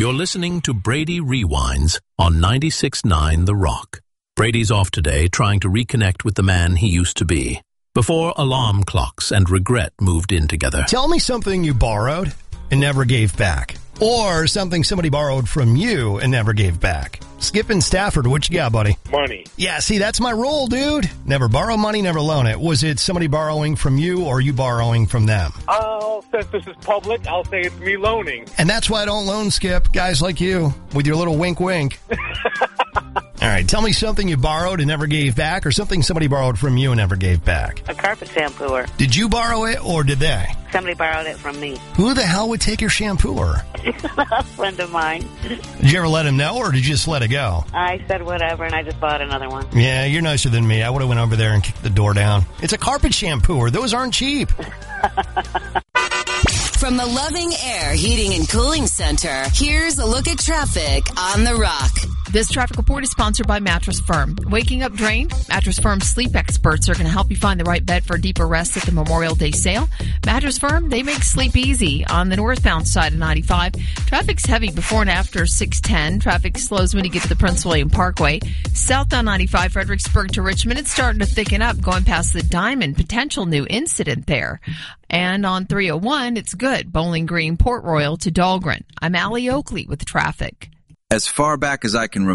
You're listening to Brady Rewinds on 96.9 The Rock. Brady's off today trying to reconnect with the man he used to be, before alarm clocks and regret moved in together. Tell me something you borrowed and never gave back. Or something somebody borrowed from you and never gave back. Skip in Stafford, what you got, buddy? Money. Yeah, see, that's my rule, dude. Never borrow money, never loan it. Was it somebody borrowing from you or you borrowing from them? Since this is public, I'll say it's me loaning. And that's why I don't loan, Skip. Guys like you, with your little wink-wink. All right, tell me something you borrowed and never gave back, or something somebody borrowed from you and never gave back. A carpet shampooer. Did you borrow it, or did they? Somebody borrowed it from me. Who the hell would take your shampooer? A friend of mine. Did you ever let him know, or did you just let it go? I said whatever, and I just bought another one. Yeah, you're nicer than me. I would have went over there and kicked the door down. It's a carpet shampooer. Those aren't cheap. From the Loving Air Heating and Cooling Center, here's a look at traffic on The Rock. This traffic report is sponsored by Mattress Firm. Waking up drained? Mattress Firm's sleep experts are going to help you find the right bed for a deeper rest at the Memorial Day sale. Mattress Firm, they make sleep easy. On the northbound side of 95, traffic's heavy before and after 610. Traffic slows when you get to the Prince William Parkway. Southbound 95, Fredericksburg to Richmond, it's starting to thicken up going past the Diamond. Potential new incident there. And on 301, it's good. Bowling Green, Port Royal to Dahlgren. I'm Allie Oakley with traffic. As far back as I can remember,